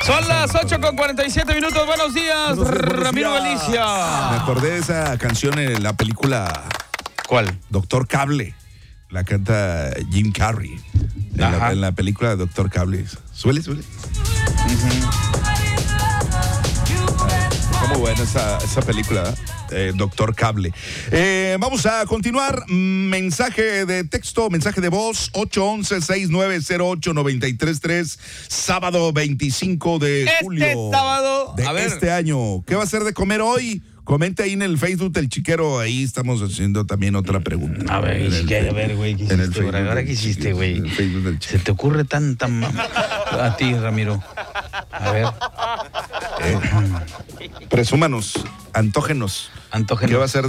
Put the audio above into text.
Son las 8:47. Buenos días, Ramiro Galicia. Me acordé de esa canción en la película. ¿Cuál? Doctor Cable. La canta Jim Carrey. En la película Doctor Cable. Suele. Está muy buena esa película, Doctor Cable. Vamos a continuar. Mensaje de texto, mensaje de voz, 811-6908-933, sábado 25 de julio. Sábado. De este año. ¿Qué va a ser de comer hoy? Comente ahí en el Facebook del Chiquero, ahí estamos haciendo también otra pregunta. A ver, güey, ¿qué hiciste, güey? Ahora, ¿qué hiciste, güey? ¿Se te ocurre tan a ti, Ramiro? A ver. Presúmanos, antógenos. ¿Qué va a ser